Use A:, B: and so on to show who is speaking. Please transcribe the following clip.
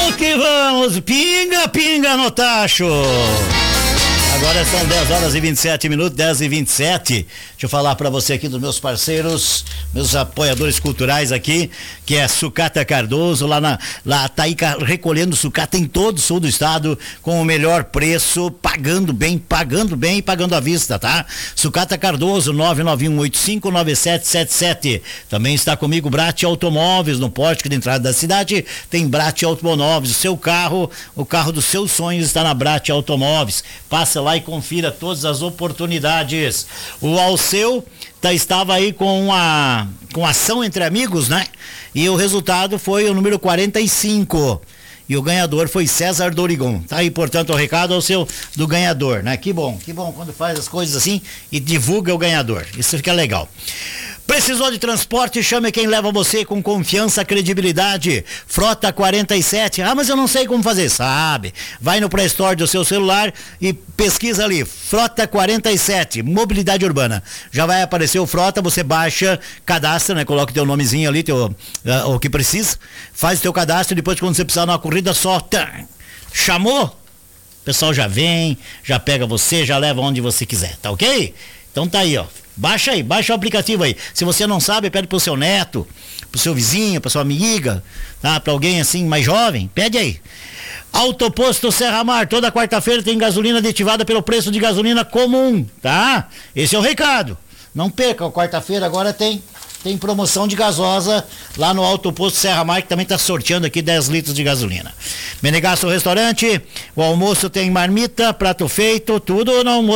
A: que vamos, pinga, pinga no tacho. Agora são 10 horas e 27 minutos, 10 e 27. Deixa eu falar pra você aqui dos meus parceiros, meus apoiadores culturais aqui, que é Sucata Cardoso, lá tá aí recolhendo sucata em todo o sul do estado, com o melhor preço, pagando bem e pagando à vista, tá? Sucata Cardoso, 991859777. Também está comigo Brat Automóveis, no pórtico de entrada da cidade, tem Brat Automóveis, o seu carro, o carro dos seus sonhos está na Brat Automóveis. Passa lá e confira todas as oportunidades. O Alceu estava aí com ação entre amigos, né? E o resultado foi o número 45. E o ganhador foi César Dorigon. Tá aí, portanto, o recado ao seu do ganhador, né? Que bom quando faz as coisas assim e divulga o ganhador. Isso fica legal. Precisou de transporte? Chame quem leva você com confiança, credibilidade. Frota 47. Ah, mas eu não sei como fazer. Sabe? Vai no Play Store do seu celular e pesquisa ali. Frota 47, mobilidade urbana. Já vai aparecer o Frota, você baixa, cadastra, né? Coloca o teu nomezinho ali, o que precisa. Faz o teu cadastro e depois quando você precisar numa corrida só, chamou? O pessoal já vem, já pega você, já leva onde você quiser, tá ok? Então tá aí, ó. Baixa o aplicativo aí. Se você não sabe, pede pro seu neto, pro seu vizinho, pra sua amiga, tá? Pra alguém assim mais jovem, pede aí. Autoposto Serra Mar, toda quarta-feira tem gasolina aditivada pelo preço de gasolina comum, tá? Esse é o recado. Não perca, quarta-feira agora tem promoção de gasosa lá no Autoposto Serra Mar, que também está sorteando aqui 10 litros de gasolina. Menegasso Restaurante, o almoço tem marmita, prato feito, tudo no almoço.